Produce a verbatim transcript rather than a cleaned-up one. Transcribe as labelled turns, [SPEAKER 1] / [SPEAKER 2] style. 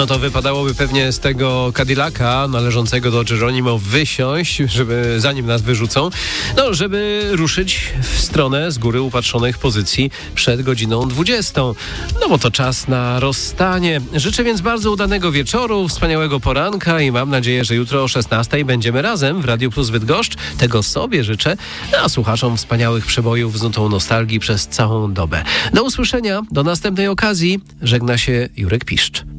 [SPEAKER 1] No to wypadałoby pewnie z tego Cadillaca należącego do Geronimo wysiąść, żeby zanim nas wyrzucą, no żeby ruszyć w stronę z góry upatrzonych pozycji przed godziną dwudziestą. No bo to czas na rozstanie. Życzę więc bardzo udanego wieczoru, wspaniałego poranka i mam nadzieję, że jutro o szesnastej będziemy razem w Radiu Plus Bydgoszcz. Tego sobie życzę, a słuchaczom wspaniałych przebojów z nutą nostalgii przez całą dobę. Do usłyszenia, do następnej okazji. Żegna się Jurek Piszcz.